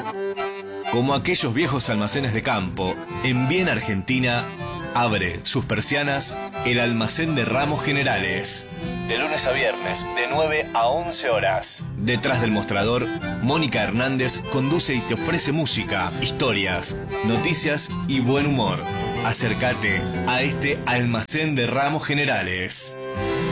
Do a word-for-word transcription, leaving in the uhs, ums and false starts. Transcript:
Como aquellos viejos almacenes de campo, en Viena, Argentina, abre sus persianas el Almacén de Ramos Generales. De lunes a viernes, de nueve a once horas. Detrás del mostrador, Mónica Hernández conduce y te ofrece música, historias, noticias y buen humor. Acércate a este Almacén de Ramos Generales.